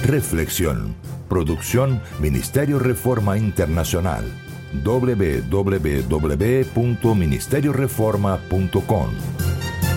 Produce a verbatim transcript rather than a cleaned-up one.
Reflexión. Producción Ministerio Reforma Internacional. doble u doble u doble u punto ministerio reforma punto com